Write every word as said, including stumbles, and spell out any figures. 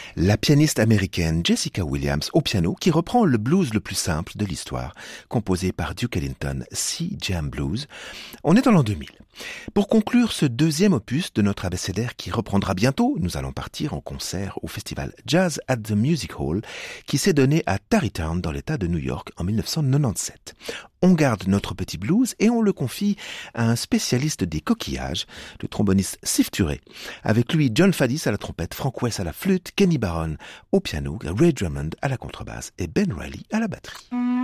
La pianiste américaine Jessica Williams au piano qui reprend le blues le plus simple de l'histoire, composé par Duke Ellington, Sea Jam Blues. On est dans l'an deux mille. Pour conclure ce deuxième opus de notre abécédaire qui reprendra bientôt, nous allons partir en concert au festival Jazz at the Music Hall qui s'est donné à Tarrytown dans l'État de New York en dix-neuf cent quatre-vingt-dix-sept. On garde notre petit blues et on le confie à un spécialiste des coquillages, le tromboniste Steve Turé. Avec lui, John Faddis à la trompette, Frank West à la flûte, Kenny Barron au piano, Ray Drummond à la contrebasse et Ben Riley à la batterie.